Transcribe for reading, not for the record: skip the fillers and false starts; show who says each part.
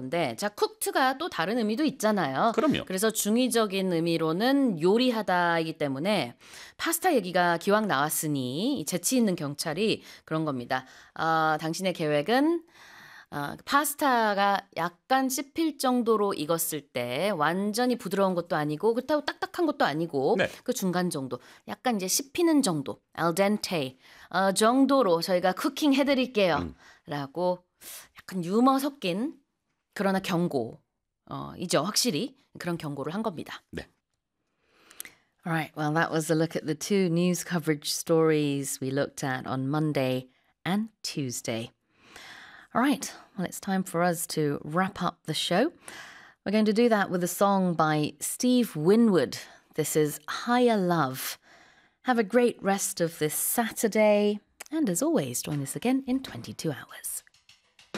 Speaker 1: 건데 자, cooked가 또 다른 의미도 있잖아요.
Speaker 2: 그럼요.
Speaker 1: 그래서 중의적인 의미로는 요리하다이기 때문에 파스타 얘기가 기왕 나왔으니 재치 있는 경찰이 그런 겁니다. 당신의 계획은 파스타가 약간 씹힐 정도로 익었을 때 완전히 부드러운 것도 아니고 그렇다고 딱딱한 것도 아니고
Speaker 2: 네.
Speaker 1: 그 중간 정도 약간 이제 씹히는 정도 al dente 정도로 저희가 쿠킹 해드릴게요 라고 약간 유머 섞인 그러나 경고 이죠 확실히 그런 경고를 한 겁니다.
Speaker 2: 네.
Speaker 1: All right, well that was a look at the two news coverage stories we looked at on Monday and Tuesday. All right, well, it's time for us to wrap up the show. We're going to do that with a song by Steve Winwood. This is Higher Love. Have a great rest of this Saturday. And as always, join us again in 22 hours.